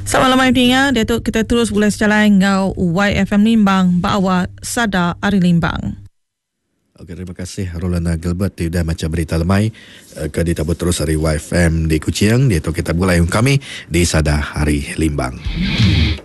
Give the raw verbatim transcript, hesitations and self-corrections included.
Selamat malam pendengar, Datuk kita terus boleh sejalan ngau Y F M Limbang bawa Sada Ari Limbang. Okey, terima kasih Rolanda Gilbert di dah macam berita lemai ke ditabut terus dari Y F M di Kuching. Dia tu kita mulai kami di Sada Hari Limbang.